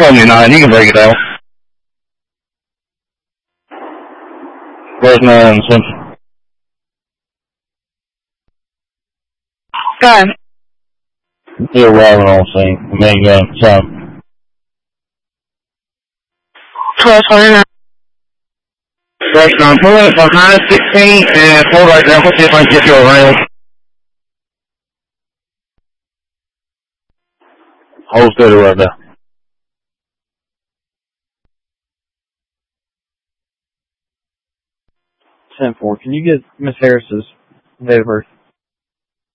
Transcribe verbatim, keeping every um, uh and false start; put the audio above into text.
seventy-nine, you can break it out. Where's nine Central? Good. Still arriving on scene. The main gun, son. twelve twenty-nine. Right, I'm pulling it behind sixteen and pull right down. Let's see if I can get you around. Hold steady right there. ten four, can you get Miss Harris's date of birth?